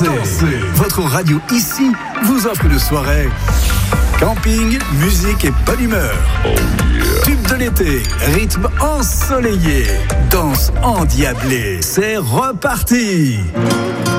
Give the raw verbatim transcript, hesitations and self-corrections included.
dansez. dansez. Votre radio ici vous offre une soirée. Camping, musique et bonne humeur. Oh yeah. Tube de l'été, rythme ensoleillé, danse endiablée. C'est reparti.